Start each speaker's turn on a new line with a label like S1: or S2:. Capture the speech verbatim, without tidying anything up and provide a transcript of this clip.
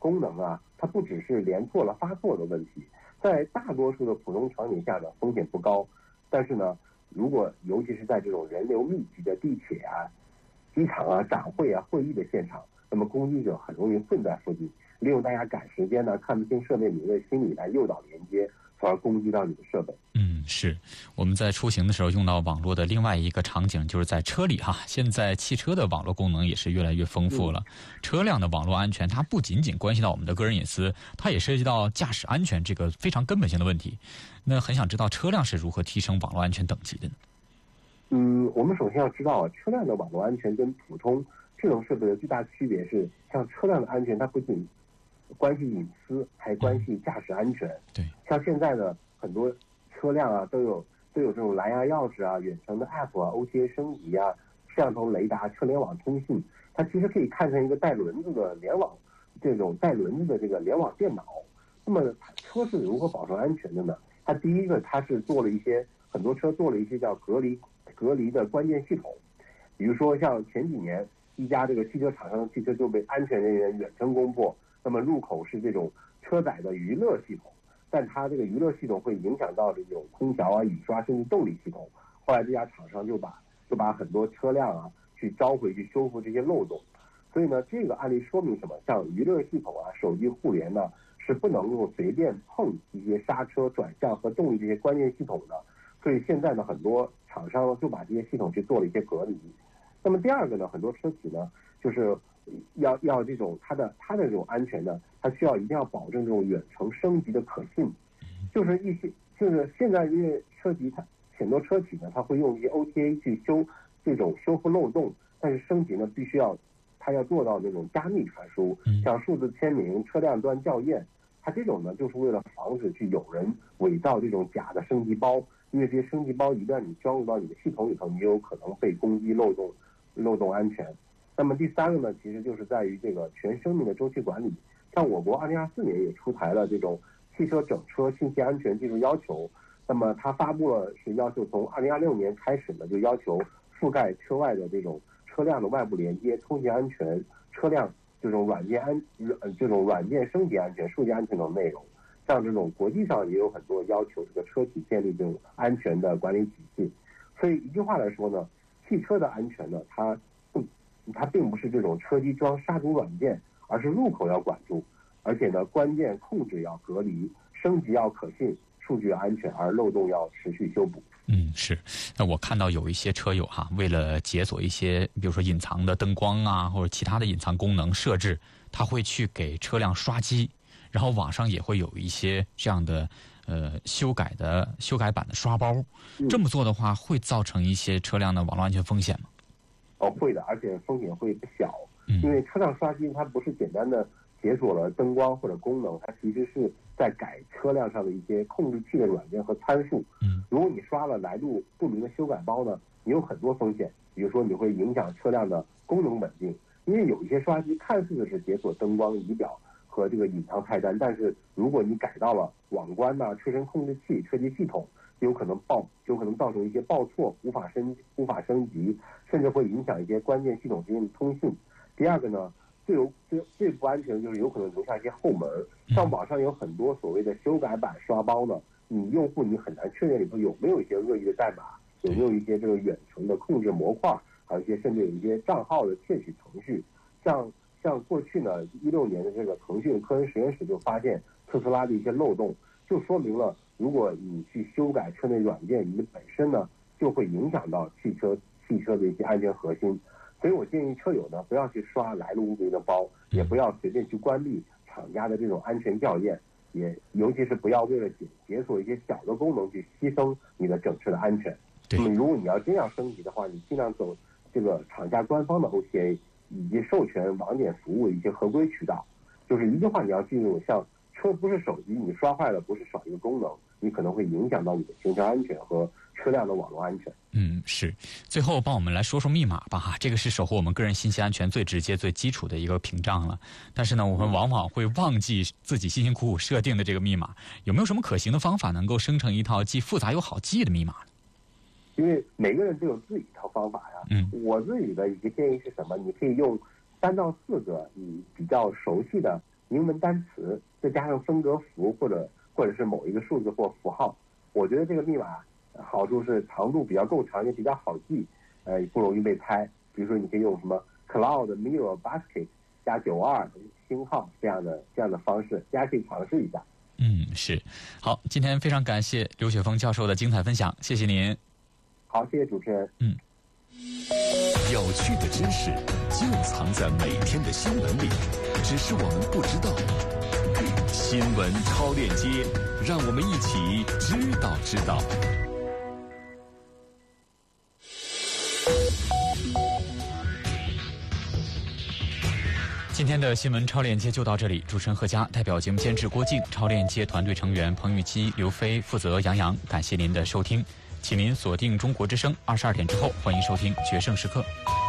S1: 功能啊，它不只是连错了发错的问题，在大多数的普通场景下呢，风险不高。但是呢，如果尤其是在这种人流密集的地铁啊、机场啊、展会啊、会议的现场，那么攻击者很容易混在附近，利用大家赶时间呢、看不清设备名的心理来诱导连接，从而攻击到你的设备。
S2: 嗯，是我们在出行的时候用到网络的另外一个场景，就是在车里哈。现在汽车的网络功能也是越来越丰富了。嗯、车辆的网络安全，它不仅仅关系到我们的个人隐私，它也涉及到驾驶安全这个非常根本性的问题。那很想知道车辆是如何提升网络安全等级的呢？
S1: 嗯，我们首先要知道，车辆的网络安全跟普通智能设备的最大区别是，像车辆的安全，它不仅关系隐私，还关系驾驶安全。
S2: 对，
S1: 像现在的很多车辆啊，都有都有这种蓝牙钥匙啊、远程的 App 啊、O T A 升级啊、摄像头、雷达、车联网通信，它其实可以看成一个带轮子的联网，这种带轮子的这个联网电脑。那么车是如何保证安全的呢？它第一个，它是做了一些很多车做了一些叫隔离隔离的关键系统，比如说像前几年一家这个汽车厂商的汽车就被安全人员远程攻破，那么入口是这种车载的娱乐系统，但它这个娱乐系统会影响到这种空调啊、雨刷甚至动力系统。后来这家厂商就把就把很多车辆啊去召回去修复这些漏洞。所以呢，这个案例说明什么？像娱乐系统啊、手机互联呢，是不能够随便碰一些刹车、转向和动力这些关键系统的。所以现在呢，很多厂商就把这些系统去做了一些隔离。那么第二个呢，很多车企呢，就是要要这种它的它的这种安全呢，它需要一定要保证这种远程升级的可信。就是一些就是现在因为车企它很多车企呢，它会用一些 O T A 去修这种修复漏洞，但是升级呢必须要它要做到那种加密传输，像数字签名、车辆端校验，它这种呢就是为了防止去有人伪造这种假的升级包。因为这些升级包一旦你装入到你的系统里头，你也有可能被攻击漏洞、漏洞安全。那么第三个呢，其实就是在于这个全生命的周期管理。像我国二零二四年也出台了这种汽车整车信息安全技术要求，那么它发布了是要求从二零二六年开始呢，就要求覆盖车外的这种车辆的外部连接、通信安全、车辆这种软件安、这种软件升级安全、数据安全等内容。像这种国际上也有很多要求这个车企建立这种安全的管理体系。所以一句话来说呢，汽车的安全呢，它不，它并不是这种车机装杀毒软件，而是入口要管住，而且呢，关键控制要隔离，升级要可信，数据安全，而漏洞要持续修补。
S2: 嗯，是。那我看到有一些车友哈，为了解锁一些，比如说隐藏的灯光啊，或者其他的隐藏功能设置，他会去给车辆刷机。然后网上也会有一些这样的呃修改的修改版的刷包，这么做的话会造成一些车辆的网络安全风险吗？
S1: 哦，会的，而且风险会不小。因为车辆刷机它不是简单的解锁了灯光或者功能，它其实是在改车辆上的一些控制器的软件和参数。嗯，如果你刷了来路不明的修改包呢，你有很多风险，比如说你会影响车辆的功能稳定，因为有一些刷机看似是解锁灯光、仪表和这个隐藏菜单，但是如果你改到了网关呐、啊、车身控制器、车机系统，有可能报有可能造成一些报错，无法升无法升级，甚至会影响一些关键系统之间的通信。第二个呢，最有最最不安全的就是有可能留下一些后门。像网上有很多所谓的修改版刷包呢，你用户你很难确认里头有没有一些恶意的代码，有没有一些这个远程的控制模块，还有一些甚至有一些账号的窃取程序。像像过去呢，一六年的这个腾讯科恩实验室就发现特斯拉的一些漏洞，就说明了如果你去修改车内软件，你本身呢就会影响到汽车汽车的一些安全核心。所以我建议车友呢不要去刷来路不明的包，也不要随便去关闭厂家的这种安全校验，也尤其是不要为了解解锁一些小的功能去牺牲你的整车的安全。那么如果你要真要升级的话，你尽量走这个厂家官方的 O T A。以及授权网点服务的一些合规渠道。就是一句话你要记住，像车不是手机，你刷坏了不是少一个功能，你可能会影响到你的行车安全和车辆的网络安全。
S2: 嗯，是。最后帮我们来说说密码吧哈，这个是守护我们个人信息安全最直接最基础的一个屏障了。但是呢，我们往往会忘记自己辛辛苦苦设定的这个密码，有没有什么可行的方法能够生成一套既复杂又好记的密码呢？
S1: 因为每个人都有自己一套方法呀。嗯，我自己的一个建议是什么？你可以用三到四个你比较熟悉的英文单词，再加上分隔符或者或者是某一个数字或符号。我觉得这个密码好处是长度比较够长，也比较好记，呃，不容易被猜。比如说，你可以用什么 Cloud Mirror Basket 加九二星号这样的这样的方式，大家可以尝试一下。
S2: 嗯，是。好，今天非常感谢刘雪峰教授的精彩分享，谢谢您。
S1: 好，谢谢主持人。
S2: 嗯。
S3: 有趣的知识就藏在每天的新闻里，只是我们不知道。新闻超链接，让我们一起知道知道。
S2: 今天的新闻超链接就到这里，主持人何佳，代表节目监制郭靖，超链接团队成员彭玉基、刘飞，负责杨洋，感谢您的收听，请您锁定中国之声，二十二点之后欢迎收听决胜时刻。